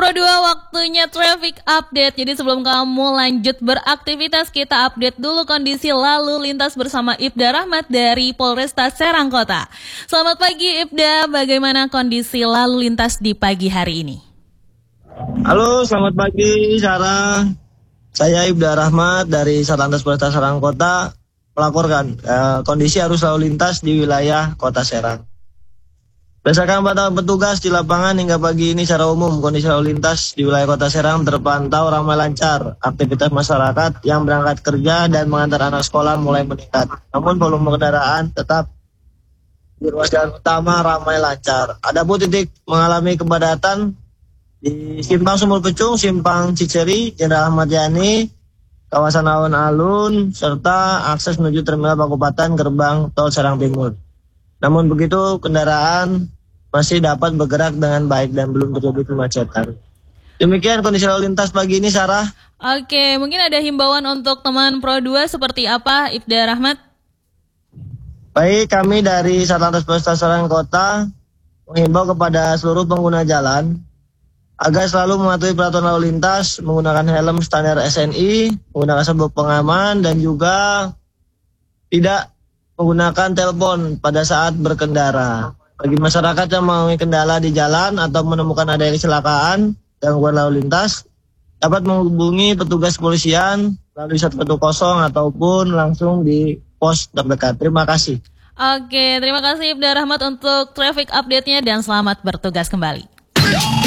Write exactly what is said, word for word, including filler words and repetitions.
Pro dua, waktunya traffic update. Jadi sebelum kamu lanjut beraktivitas, kita update dulu kondisi lalu lintas bersama Ibda Rahmat dari Polresta Serang Kota. Selamat pagi Ibda, bagaimana kondisi lalu lintas di pagi hari ini? Halo, selamat pagi Sarah. Saya Ibda Rahmat dari Satlantas Polresta Serang Kota melaporkan eh, kondisi arus lalu lintas di wilayah Kota Serang. Berdasarkan pantauan petugas di lapangan hingga pagi ini secara umum kondisi lalu lintas di wilayah Kota Serang terpantau ramai lancar. Aktivitas masyarakat yang berangkat kerja dan mengantar anak sekolah mulai meningkat. Namun volume kendaraan tetap di ruas jalan utama ramai lancar. Ada pun titik mengalami kepadatan di Simpang Sumur Pecung, Simpang Ciceri, Jenderal Ahmad Yani, kawasan alun-alun, serta akses menuju Terminal Pakupatan Gerbang Tol Serang Timur. Namun begitu, kendaraan masih dapat bergerak dengan baik dan belum terjadi kemacetan. Demikian kondisi lalu lintas pagi ini, Sarah. Oke, mungkin ada himbauan untuk teman Pro dua seperti apa, Ibda Rahmat? Baik, kami dari Satlantas Polresta Serang Kota menghimbau kepada seluruh pengguna jalan agar selalu mematuhi peraturan lalu lintas, menggunakan helm standar S N I, menggunakan sabuk pengaman, dan juga tidak menggunakan telepon pada saat berkendara. Bagi masyarakat yang mengalami kendala di jalan atau menemukan ada kecelakaan gangguan lalu lintas, dapat menghubungi petugas kepolisian melalui satu satu nol ataupun langsung di pos terdekat. Terima kasih. Oke, terima kasih Ibda Rahmat untuk traffic update-nya dan selamat bertugas kembali.